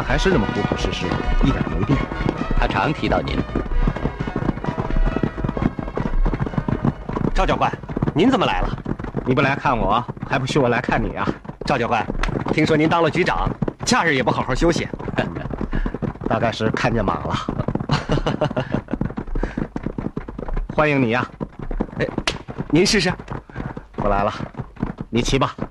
还是那么朴朴实实，一点没变。 他常提到您。 赵教官，您怎么来了？ 你不来看我，还不许我来看你啊？ 赵教官，听说您当了局长，假日也不好好休息， 大概是看见马了。欢迎你呀！ 哎，您试试。 我来了，你骑吧。